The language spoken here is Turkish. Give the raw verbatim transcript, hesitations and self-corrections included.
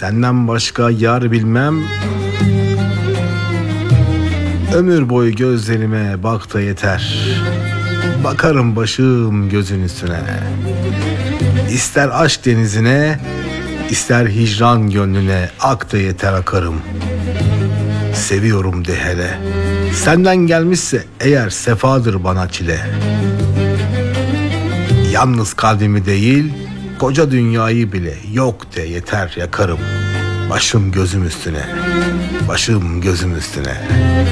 Senden başka yar bilmem. Ömür boyu gözlerime bak da yeter. Bakarım başım gözün üstüne. İster aşk denizine, ister hicran gönlüne, ak da yeter akarım. Seviyorum de hele. Senden gelmişse eğer sefadır bana çile. Yalnız kalbimi değil, koca dünyayı bile yok de yeter yakarım. Başım gözüm üstüne, başım gözüm üstüne.